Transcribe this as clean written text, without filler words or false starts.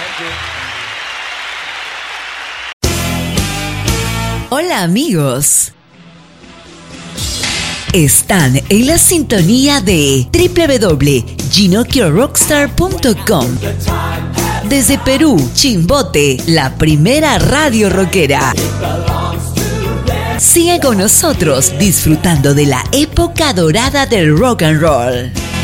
Hola amigos. Están en la sintonía de www.ginocchiorockstar.com. Desde Perú, Chimbote, la primera radio rockera. Sigue con nosotros disfrutando de la época dorada del rock and roll.